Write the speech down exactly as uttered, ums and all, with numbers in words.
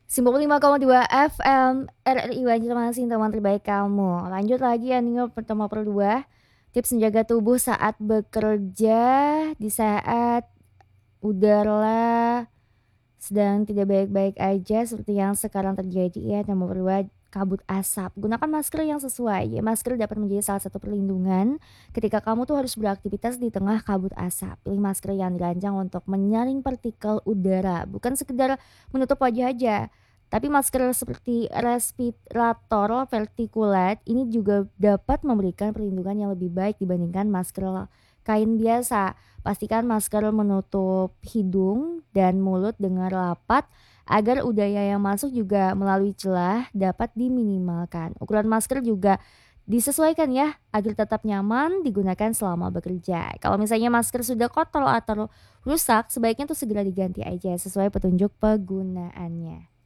sembilan puluh lima koma dua F M R R I Banjarmasin, teman terbaik kamu. Lanjut lagi ya nih pertama per dua. Tips menjaga tubuh saat bekerja di saat udara sedang tidak baik-baik aja seperti yang sekarang terjadi ya. Nomor dua, kabut asap. Gunakan masker yang sesuai. Ya, masker dapat menjadi salah satu perlindungan ketika kamu tuh harus beraktivitas di tengah kabut asap. Pilih masker yang dirancang untuk menyaring partikel udara, bukan sekedar menutup wajah aja. Tapi masker seperti respirator vertikulat ini juga dapat memberikan perlindungan yang lebih baik dibandingkan masker kain biasa. Pastikan masker menutup hidung dan mulut dengan rapat agar udara yang masuk juga melalui celah dapat diminimalkan. Ukuran masker juga disesuaikan ya agar tetap nyaman digunakan selama bekerja. Kalau misalnya masker sudah kotor atau rusak, sebaiknya tuh segera diganti aja sesuai petunjuk penggunaannya.